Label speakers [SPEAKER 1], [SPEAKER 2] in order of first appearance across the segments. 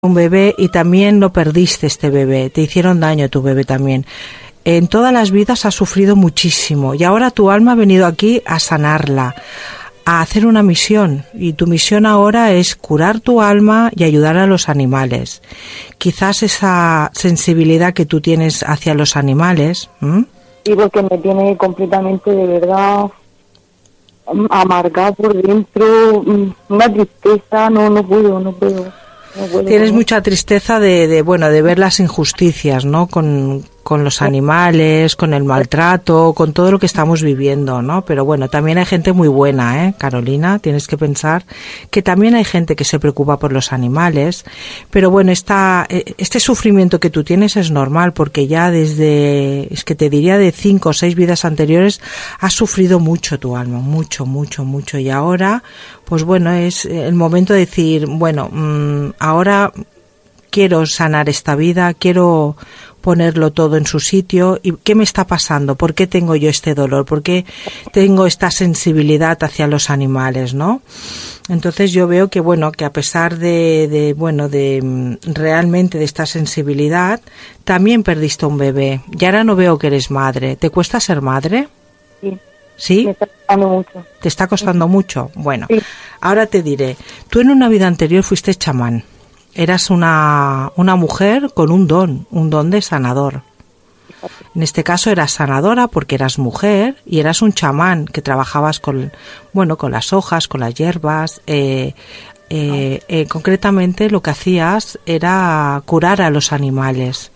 [SPEAKER 1] un bebé y también lo perdiste este bebé, te hicieron daño a tu bebé también. En todas las vidas has sufrido muchísimo y ahora tu alma ha venido aquí a sanarla, a hacer una misión, y tu misión ahora es curar tu alma y ayudar a los animales. Quizás esa sensibilidad que tú tienes hacia los animales,
[SPEAKER 2] Sí, porque me tiene completamente, de verdad, amargado por dentro, una tristeza, no puedo.
[SPEAKER 1] Tienes mucha tristeza de ver las injusticias, ¿no? Con los animales, con el maltrato, con todo lo que estamos viviendo, ¿no? Pero bueno, también hay gente muy buena, Carolina, tienes que pensar que también hay gente que se preocupa por los animales, pero bueno, este sufrimiento que tú tienes es normal, porque ya es que te diría de 5 o 6 vidas anteriores has sufrido mucho tu alma, mucho, y ahora, pues bueno, es el momento de decir, bueno, ahora quiero sanar esta vida, quiero ponerlo todo en su sitio. ¿Y qué me está pasando? ¿Por qué tengo yo este dolor? ¿Por qué tengo esta sensibilidad hacia los animales, no? Entonces yo veo que bueno, que a pesar de realmente de esta sensibilidad, también perdiste un bebé. Y ahora no veo que eres madre. ¿Te cuesta ser madre?
[SPEAKER 2] Sí.
[SPEAKER 1] ¿Sí?
[SPEAKER 2] Me está costando mucho.
[SPEAKER 1] ¿Te está costando mucho? Bueno,
[SPEAKER 2] sí.
[SPEAKER 1] Ahora te diré. Tú en una vida anterior fuiste chamán. Eras una mujer con un don de sanador. En este caso eras sanadora porque eras mujer y eras un chamán que trabajabas con las hojas, con las hierbas. Concretamente lo que hacías era curar a los animales.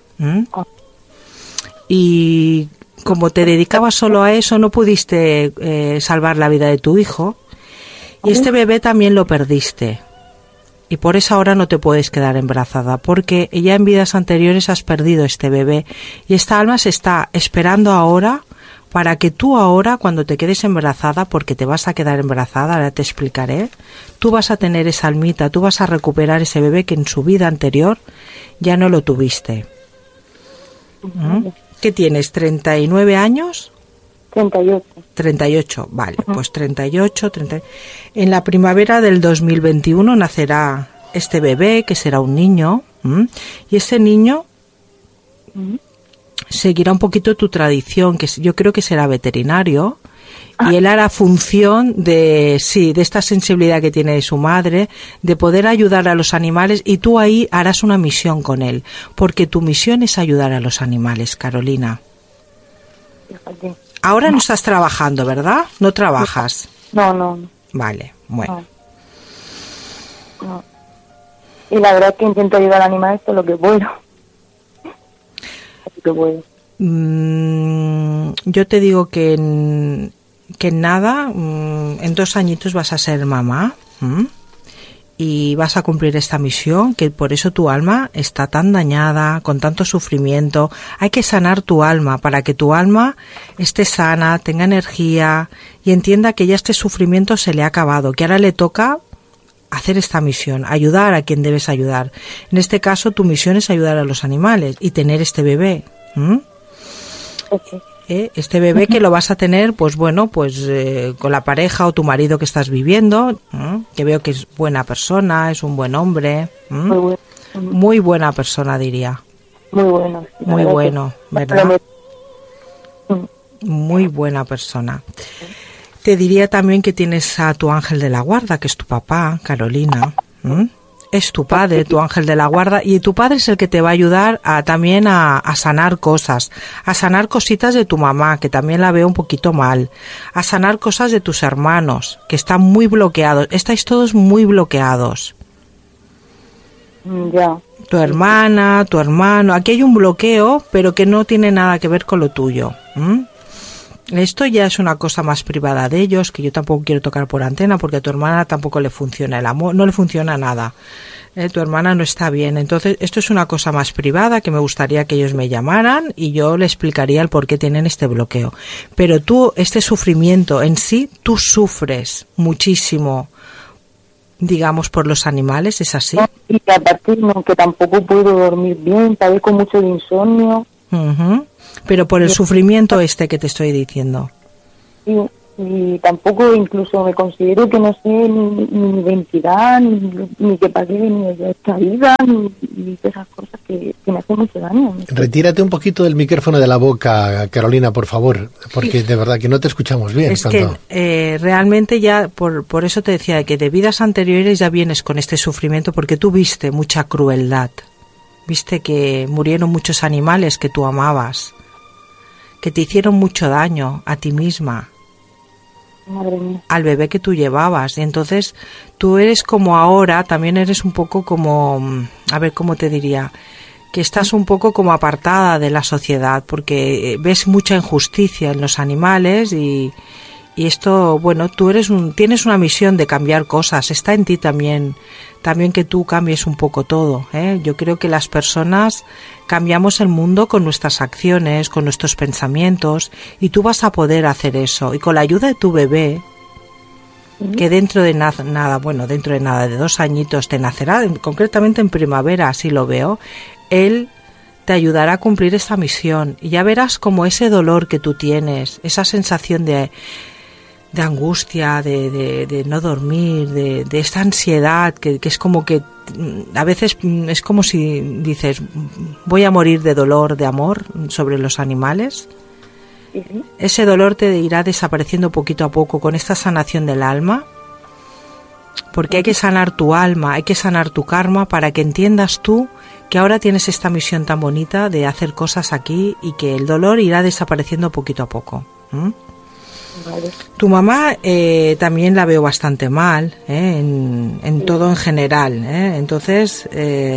[SPEAKER 1] Y como te dedicabas solo a eso, no pudiste salvar la vida de tu hijo. Y este bebé también lo perdiste. Y por eso ahora no te puedes quedar embarazada, porque ya en vidas anteriores has perdido este bebé. Y esta alma se está esperando ahora para que tú ahora, cuando te quedes embarazada, porque te vas a quedar embarazada, ahora te explicaré, tú vas a tener esa almita, tú vas a recuperar ese bebé que en su vida anterior ya no lo tuviste. ¿Qué tienes? ¿39 años?
[SPEAKER 2] 38.
[SPEAKER 1] 38, vale, pues 38. En la primavera del 2021 nacerá este bebé, que será un niño, y ese niño seguirá un poquito tu tradición, que yo creo que será veterinario, y él hará función de esta sensibilidad que tiene de su madre, de poder ayudar a los animales, y tú ahí harás una misión con él, porque tu misión es ayudar a los animales, Carolina.
[SPEAKER 2] Fíjate.
[SPEAKER 1] Ahora no estás trabajando, ¿verdad? No trabajas.
[SPEAKER 2] No.
[SPEAKER 1] Vale, bueno.
[SPEAKER 2] No. Y la verdad es que intento ayudar al animal esto lo que puedo.
[SPEAKER 1] Yo te digo que en nada, en 2 añitos vas a ser mamá. Y vas a cumplir esta misión, que por eso tu alma está tan dañada, con tanto sufrimiento. Hay que sanar tu alma para que tu alma esté sana, tenga energía y entienda que ya este sufrimiento se le ha acabado, que ahora le toca hacer esta misión, ayudar a quien debes ayudar. En este caso tu misión es ayudar a los animales y tener este bebé.
[SPEAKER 2] Okay.
[SPEAKER 1] Este bebé que lo vas a tener, pues bueno, con la pareja o tu marido que estás viviendo, que veo que es buena persona, es un buen hombre, muy buena persona, diría.
[SPEAKER 2] Muy bueno. Sí,
[SPEAKER 1] muy bueno, ¿verdad? Muy buena persona. Te diría también que tienes a tu ángel de la guarda, que es tu papá, Carolina. Es tu padre, tu ángel de la guarda, y tu padre es el que te va a ayudar también a sanar cosas, a sanar cositas de tu mamá, que también la veo un poquito mal, a sanar cosas de tus hermanos, que están muy bloqueados. Estáis todos muy bloqueados.
[SPEAKER 2] Ya.
[SPEAKER 1] Tu hermana, tu hermano, aquí hay un bloqueo, pero que no tiene nada que ver con lo tuyo. Esto ya es una cosa más privada de ellos, que yo tampoco quiero tocar por antena, porque a tu hermana tampoco le funciona el amor, no le funciona nada. Tu hermana no está bien. Entonces, esto es una cosa más privada que me gustaría que ellos me llamaran y yo le explicaría el por qué tienen este bloqueo. Pero tú, este sufrimiento en sí, tú sufres muchísimo, digamos, por los animales, ¿es así?
[SPEAKER 2] Y aparte, que tampoco puedo dormir bien, padezco mucho de insomnio.
[SPEAKER 1] Pero por el sufrimiento que te estoy diciendo.
[SPEAKER 2] Sí, y tampoco incluso me considero que no sé ni mi identidad, ni que para qué he venido yo a esta vida, ni esas cosas que me hacen mucho daño.
[SPEAKER 3] Retírate un poquito del micrófono de la boca, Carolina, por favor, porque de verdad que no te escuchamos bien.
[SPEAKER 1] Es que realmente ya, por eso te decía, que de vidas anteriores ya vienes con este sufrimiento, porque tú viste mucha crueldad, viste que murieron muchos animales que tú amabas, que te hicieron mucho daño a ti misma,
[SPEAKER 2] Madre mía.
[SPEAKER 1] al bebé que tú llevabas. Y entonces tú eres como ahora, también eres un poco como, a ver, ¿cómo te diría? Que estás un poco como apartada de la sociedad, porque ves mucha injusticia en los animales y esto, bueno, tú tienes una misión de cambiar cosas, está en ti también que tú cambies un poco todo, ¿eh? Yo creo que las personas cambiamos el mundo con nuestras acciones, con nuestros pensamientos, y tú vas a poder hacer eso. Y con la ayuda de tu bebé, que dentro de nada, de 2 añitos te nacerá, concretamente en primavera, así lo veo, él te ayudará a cumplir esta misión. Y ya verás como ese dolor que tú tienes, esa sensación de angustia, de no dormir, de esta ansiedad que es como que a veces es como si dices voy a morir de dolor, de amor sobre los animales.
[SPEAKER 2] Sí.
[SPEAKER 1] Ese dolor te irá desapareciendo poquito a poco con esta sanación del alma, porque hay que sanar tu alma, hay que sanar tu karma para que entiendas tú que ahora tienes esta misión tan bonita de hacer cosas aquí y que el dolor irá desapareciendo poquito a poco.
[SPEAKER 2] Vale.
[SPEAKER 1] Tu mamá también la veo bastante mal, en todo en general, entonces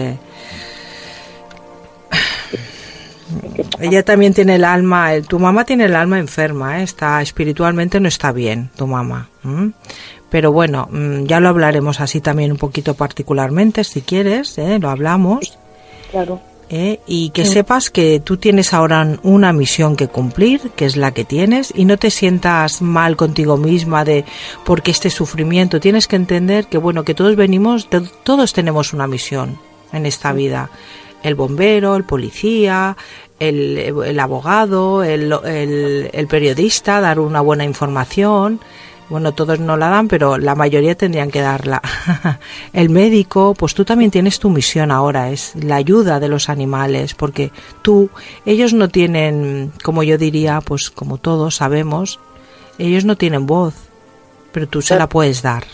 [SPEAKER 1] ella también tiene el alma, tu mamá tiene el alma enferma, está espiritualmente no está bien, tu mamá, pero bueno, ya lo hablaremos así también un poquito particularmente, si quieres, lo hablamos.
[SPEAKER 2] Claro.
[SPEAKER 1] Y que sepas que tú tienes ahora una misión que cumplir, que es la que tienes, y no te sientas mal contigo misma porque este sufrimiento. Tienes que entender que bueno, que todos tenemos una misión en esta vida. El bombero, el policía, el abogado, el periodista, dar una buena información. Bueno, todos no la dan, pero la mayoría tendrían que darla. El médico, pues tú también tienes tu misión ahora, es la ayuda de los animales, porque ellos no tienen, como yo diría, pues como todos sabemos, ellos no tienen voz, pero tú se la puedes dar.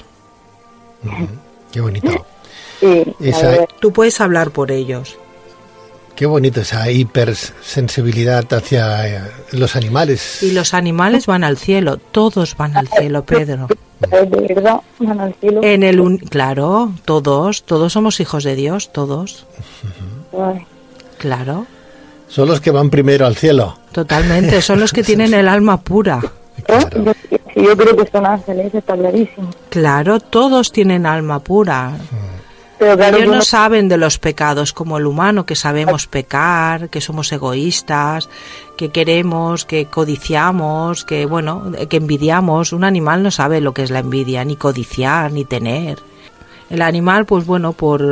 [SPEAKER 3] Qué bonito.
[SPEAKER 2] Sí,
[SPEAKER 1] tú puedes hablar por ellos.
[SPEAKER 3] Qué bonito esa hipersensibilidad hacia los animales.
[SPEAKER 1] Y los animales van al cielo, todos van al cielo, Pedro.
[SPEAKER 2] ¿De verdad van al cielo?
[SPEAKER 1] Claro, todos somos hijos de Dios, todos.
[SPEAKER 2] Ay.
[SPEAKER 1] Claro.
[SPEAKER 3] Son los que van primero al cielo.
[SPEAKER 1] Totalmente, son los que tienen el alma pura.
[SPEAKER 3] Claro.
[SPEAKER 2] Yo creo que son ángeles, está clarísimo.
[SPEAKER 1] Claro, todos tienen alma pura.
[SPEAKER 2] Pero claro,
[SPEAKER 1] ellos no saben de los pecados como el humano, que sabemos pecar, que somos egoístas, que queremos, que codiciamos, que envidiamos. Un animal no sabe lo que es la envidia, ni codiciar, ni tener. El animal, pues bueno,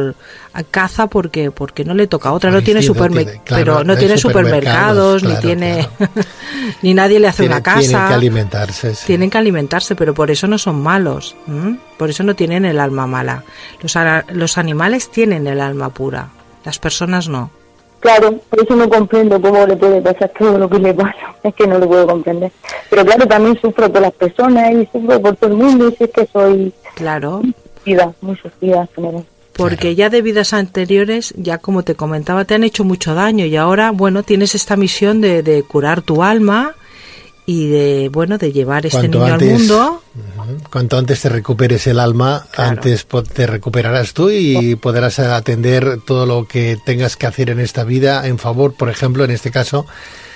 [SPEAKER 1] caza porque no le toca otra, no tiene pero no tiene supermercados, claro, ni tiene ni nadie le hace una casa.
[SPEAKER 3] Tienen que alimentarse. Sí.
[SPEAKER 1] Tienen que alimentarse, pero por eso no son malos, por eso no tienen el alma mala. Los animales tienen el alma pura, las personas no.
[SPEAKER 2] Claro, por eso no comprendo cómo le puede pasar todo lo que le pasa, es que no lo puedo comprender. Pero claro, también sufro por las personas y sufro por todo el mundo, y si es que soy...
[SPEAKER 1] Claro.
[SPEAKER 2] Muy sufrida.
[SPEAKER 1] Porque ya de vidas anteriores, ya como te comentaba, te han hecho mucho daño y ahora, bueno, tienes esta misión de curar tu alma y de llevar este niño al mundo.
[SPEAKER 3] Cuanto antes te recuperes el alma, claro, antes te recuperarás tú y podrás atender todo lo que tengas que hacer en esta vida en favor, por ejemplo, en este caso,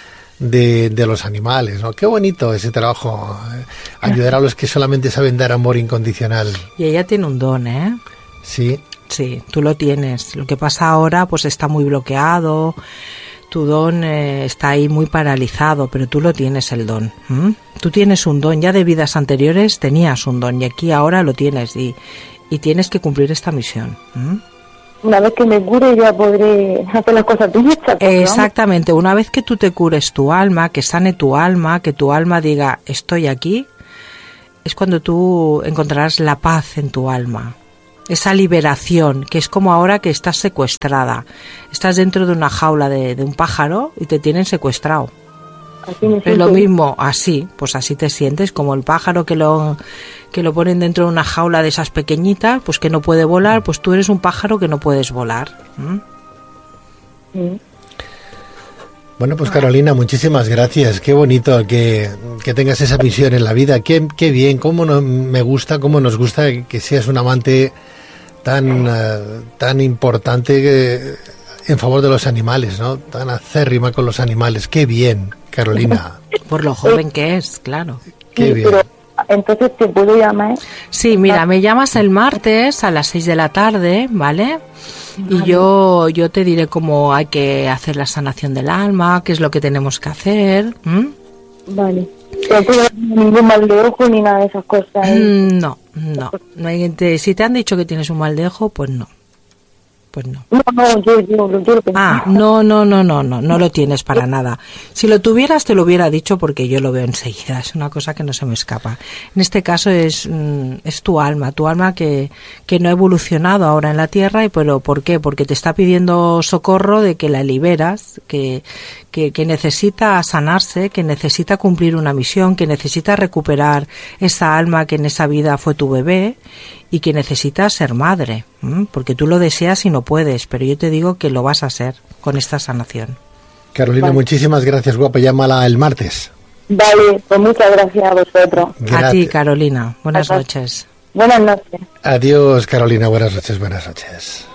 [SPEAKER 3] de los animales, ¿no? Qué bonito ese trabajo, ayudar a los que solamente saben dar amor incondicional.
[SPEAKER 1] Y ella tiene un don, ¿eh?
[SPEAKER 3] Sí.
[SPEAKER 1] Sí, tú lo tienes. Lo que pasa ahora, pues está muy bloqueado, tu don está ahí muy paralizado, pero tú lo tienes, el don. Tú tienes un don, ya de vidas anteriores tenías un don y aquí ahora lo tienes y tienes que cumplir esta misión.
[SPEAKER 2] Una vez que me cure ya podré hacer las cosas tuyas.
[SPEAKER 1] Exactamente, una vez que tú te cures tu alma, que sane tu alma, que tu alma diga estoy aquí, es cuando tú encontrarás la paz en tu alma. Esa liberación, que es como ahora que estás secuestrada. Estás dentro de una jaula de un pájaro y te tienen secuestrado. Es lo mismo, así, pues así te sientes, como el pájaro que lo ponen dentro de una jaula de esas pequeñitas, pues que no puede volar, pues tú eres un pájaro que no puedes volar.
[SPEAKER 3] Bueno, pues Carolina, muchísimas gracias. Qué bonito que tengas esa misión en la vida. Qué bien, cómo me gusta, cómo nos gusta que seas un amante tan importante en favor de los animales, ¿no? Tan acérrima con los animales. Qué bien, Carolina.
[SPEAKER 1] Por lo joven que es, claro.
[SPEAKER 3] Qué bien.
[SPEAKER 2] Pero, entonces, ¿te puedo llamar?
[SPEAKER 1] Sí, mira, me llamas el martes a las 6 de la tarde, ¿vale? Y yo te diré cómo hay que hacer la sanación del alma, qué es lo que tenemos que hacer.
[SPEAKER 2] Vale. ¿No tengo ningún mal de ojo ni nada de esas cosas?
[SPEAKER 1] No hay, si te han dicho que tienes un mal de ojo, pues no.
[SPEAKER 2] No, yo lo pensaba.
[SPEAKER 1] No lo tienes para nada. Si lo tuvieras te lo hubiera dicho porque yo lo veo enseguida, es una cosa que no se me escapa. En este caso es tu alma que no ha evolucionado ahora en la Tierra. ¿Pero por qué? Porque te está pidiendo socorro de que la liberas, que necesita sanarse, que necesita cumplir una misión, que necesita recuperar esa alma que en esa vida fue tu bebé y que necesita ser madre, porque tú lo deseas y no puedes, pero yo te digo que lo vas a ser con esta sanación.
[SPEAKER 3] Carolina, muchísimas gracias, guapa, llámala el martes.
[SPEAKER 2] Vale, pues muchas gracias a vosotros.
[SPEAKER 3] Gracias.
[SPEAKER 1] A ti, Carolina, buenas noches.
[SPEAKER 2] Buenas noches.
[SPEAKER 3] Adiós, Carolina, buenas noches.